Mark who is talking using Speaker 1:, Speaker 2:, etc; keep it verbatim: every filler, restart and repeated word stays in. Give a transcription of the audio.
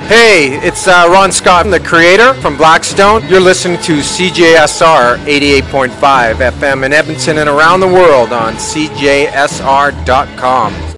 Speaker 1: Hey, it's uh, Ron Scott, the creator from Blackstone. You're listening to C J S R eighty-eight point five F M in Edmonton and around the world on C J S R dot com.